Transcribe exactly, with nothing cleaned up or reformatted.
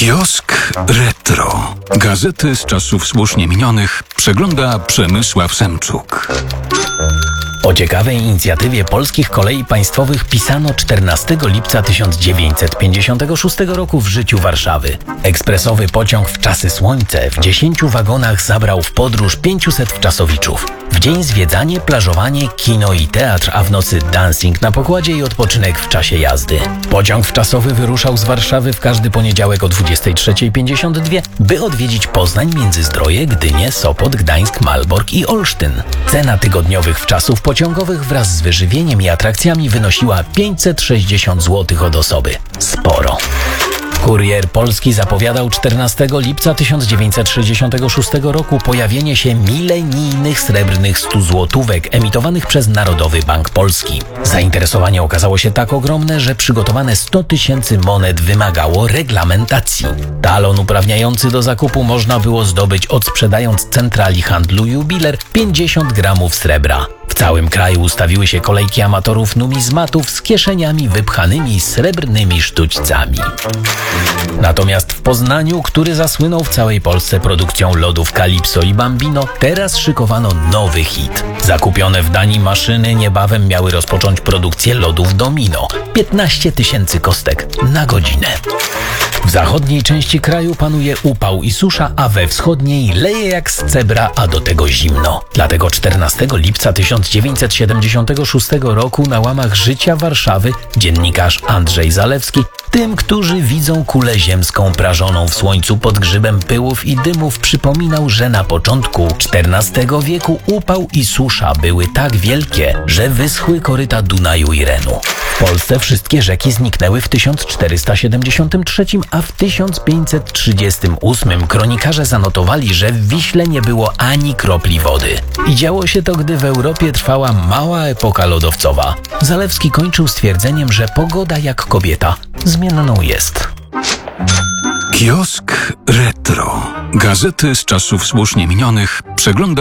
Kiosk Retro. Gazety z czasów słusznie minionych przegląda Przemysław Semczuk. O ciekawej inicjatywie Polskich Kolei Państwowych pisano czternastego lipca tysiąc dziewięćset pięćdziesiątego szóstego roku w życiu Warszawy. Ekspresowy pociąg w czasy słońce w dziesięciu wagonach zabrał w podróż pięciuset wczasowiczów. W dzień zwiedzanie, plażowanie, kino i teatr, a w nocy dancing na pokładzie i odpoczynek w czasie jazdy. Pociąg wczasowy wyruszał z Warszawy w każdy poniedziałek o dwudziestej trzeciej pięćdziesiąt dwa, by odwiedzić Poznań, Międzyzdroje, Gdynię, Sopot, Gdańsk, Malbork i Olsztyn. Cena tygodniowych wczasów pociągowych wraz z wyżywieniem i atrakcjami wynosiła pięćset sześćdziesiąt złotych od osoby. Sporo. Kurier Polski zapowiadał czternastego lipca tysiąc dziewięćset sześćdziesiątego szóstego roku pojawienie się milenijnych srebrnych stu złotówek emitowanych przez Narodowy Bank Polski. Zainteresowanie okazało się tak ogromne, że przygotowane sto tysięcy monet wymagało reglamentacji. Talon uprawniający do zakupu można było zdobyć odsprzedając centrali handlu Jubiler pięćdziesiąt gramów srebra. W całym kraju ustawiły się kolejki amatorów numizmatów z kieszeniami wypchanymi srebrnymi sztućcami. Natomiast w Poznaniu, który zasłynął w całej Polsce produkcją lodów Calypso i Bambino, teraz szykowano nowy hit. Zakupione w Danii maszyny niebawem miały rozpocząć produkcję lodów Domino. piętnaście tysięcy kostek na godzinę. W zachodniej części kraju panuje upał i susza, a we wschodniej leje jak z cebra, a do tego zimno. Dlatego czternastego lipca tysiąc dziewięćset siedemdziesiątego szóstego roku na łamach Życia Warszawy dziennikarz Andrzej Zalewski tym, którzy widzą kulę ziemską prażoną w słońcu pod grzybem pyłów i dymów, przypominał, że na początku czternastego wieku upał i susza były tak wielkie, że wyschły koryta Dunaju i Renu. W Polsce wszystkie rzeki zniknęły w tysiąc czterysta siedemdziesiątym trzecim, a w tysiąc pięćset trzydziestym ósmym kronikarze zanotowali, że w Wiśle nie było ani kropli wody. I działo się to, gdy w Europie trwała mała epoka lodowcowa. Zalewski kończył stwierdzeniem, że pogoda jak kobieta zmienną jest. Kiosk Retro. Gazety z czasów słusznie minionych przegląda